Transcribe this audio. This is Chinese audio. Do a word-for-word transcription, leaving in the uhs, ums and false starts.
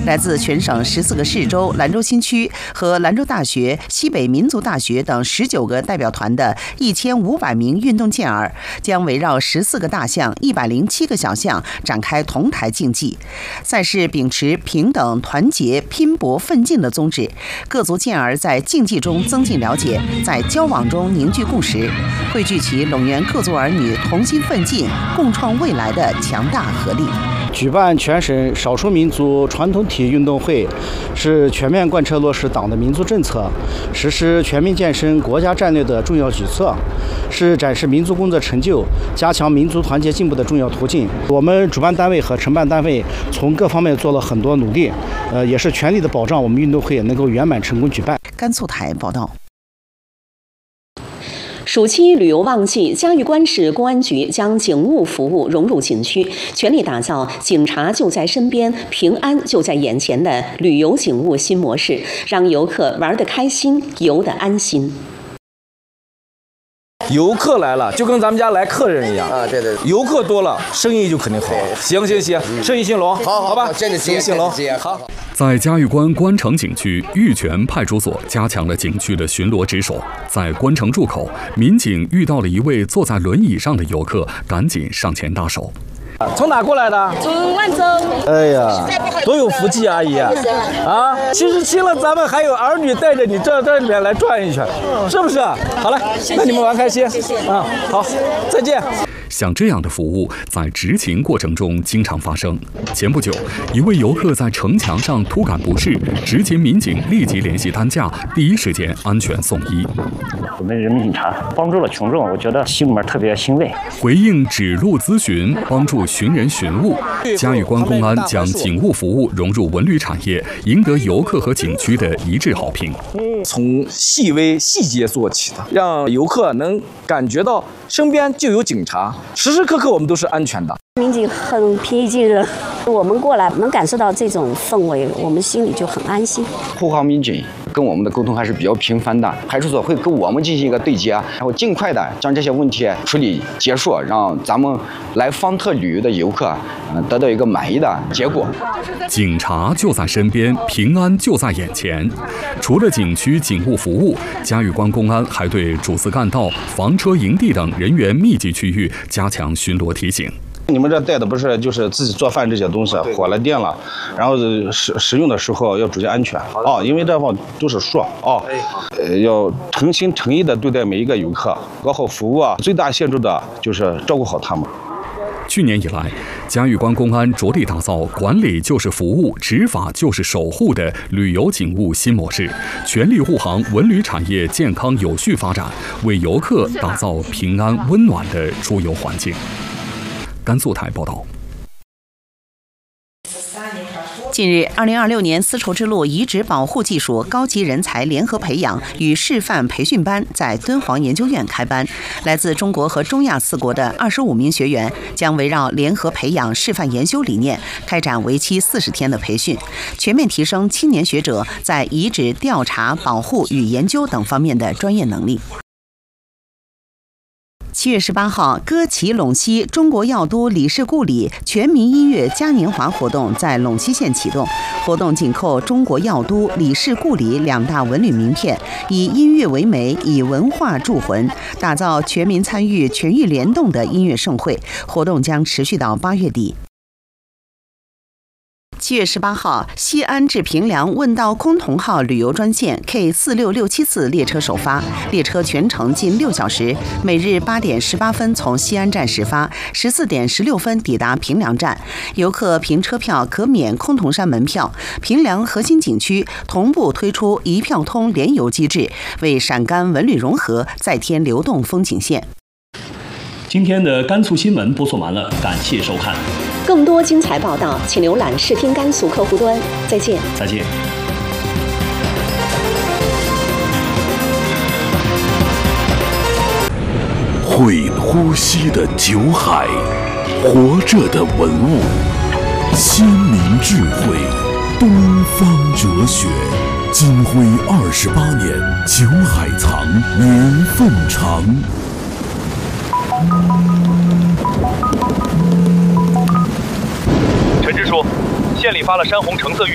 来自全省十四个市州、兰州新区和兰州大学、西北民族大学等十九个代表团的一千五百名运动健儿，将围绕十四个大项、一百零七个小项展开同台竞技。赛事秉持平等、团结、拼搏、奋进的宗旨，各族健儿在竞技中增进了解，在交往中凝聚共识，汇聚起拢源各族儿女同心奋进、共创未来的强大合力。 举办全省少数民族传统体育运动会，是全面贯彻落实党的民族政策、实施全民健身国家战略的重要举措，是展示民族工作成就、加强民族团结进步的重要途径。我们主办单位和承办单位从各方面做了很多努力，呃，也是全力的保障我们运动会能够圆满成功举办。 甘肃台报道。 暑期旅游旺季，嘉峪关市公安局将警务服务融入景区，全力打造警察就在身边、平安就在眼前的旅游警务新模式，让游客玩得开心，游得安心。 游客来了，就跟咱们家来客人一样啊！对对， 游客多了，生意就肯定好。行行行，生意兴隆， 好好吧， 生意兴隆， 好。 在嘉峪关关城景区，玉泉派出所加强了景区的巡逻值守。在关城入口，民警遇到了一位坐在轮椅上的游客，赶紧上前搭手。 从哪过来的？ 从万州。 哎呀，多有福气啊，阿姨啊！七十七了，咱们还有儿女带着你这这里面来转一圈，是不是？好了，那你们玩开心。 谢谢啊，好，再见。 像这样的服务在执勤过程中经常发生。前不久，一位游客在城墙上突感不适，执勤民警立即联系担架，第一时间安全送医。 我们人民警察帮助了群众，我觉得心里面特别欣慰。 回应指路咨询，帮助寻人寻物，嘉峪关公安将警务服务融入文旅产业，赢得游客和景区的一致好评。 从细微细节做起的，让游客能感觉到身边就有警察，时时刻刻我们都是安全的。 民警很平易近人，我们过来能感受到这种氛围，我们心里就很安心。 护航民警跟我们的沟通还是比较频繁的，派出所会跟我们进行一个对接，然后尽快的将这些问题处理结束，让咱们来方特旅游的游客，嗯、呃，得到一个满意的结果。 警察就在身边，平安就在眼前。除了景区警务服务，嘉峪关公安还对主次干道、房车营地等人员密集区域加强巡逻提醒。 你们这带的不是就是自己做饭这些东西，火了电了，然后使使用的时候要注意安全啊，因为这方都是树啊，呃，要诚心诚意的对待每一个游客，搞好服务啊，最大限度的就是照顾好他们。 去年以来，嘉峪关公安着力打造管理就是服务、执法就是守护的旅游警务新模式，全力护航文旅产业健康有序发展，为游客打造平安温暖的出游环境。甘肃台报道。 近日，二零二六年丝绸之路遗址保护技术高级人才联合培养与示范培训班在敦煌研究院开班。来自中国和中亚四国的二十五名学员将围绕联合培养示范研修理念，开展为期四十天的培训，全面提升青年学者在遗址调查、保护与研究等方面的专业能力。七月十八号，歌齐陇西中国药都李氏故里全民音乐嘉年华活动在陇西县启动。活动紧扣中国药都、李氏故里两大文旅名片，以音乐为媒，以文化铸魂，打造全民参与、全域联动的音乐盛会。活动将持续到八月底。七月十八号，西安至平凉问道崆峒号旅游专线 K 四六六七次列车首发，列车全程近六小时，每日八点十八分从西安站始发，十四点十六分抵达平凉站。游客凭车票可免崆峒山门票。平凉核心景区同步推出一票通联游机制，为陕甘文旅融合再添流动风景线。 今天的甘肃新闻播送完了，感谢收看。 更多精彩报道，请浏览视听甘肃客户端。再见。 再见。 会呼吸的酒海，活着的文物，先民智慧，东方哲学。金辉二十八年，酒海藏，年份长。 陈支书，县里发了山洪橙色预